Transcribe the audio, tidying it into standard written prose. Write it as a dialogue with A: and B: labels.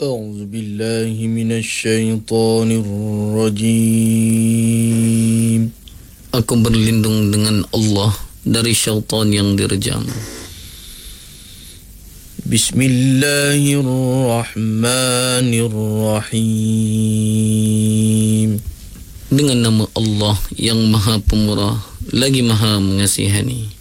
A: أعوذ بالله من الشيطان الرجيم.
B: Aku berlindung dengan Allah dari syaitan yang direjam.
A: Bismillahirrahmanirrahim.
B: Dengan nama Allah yang Maha Pemurah lagi Maha Mengasihani.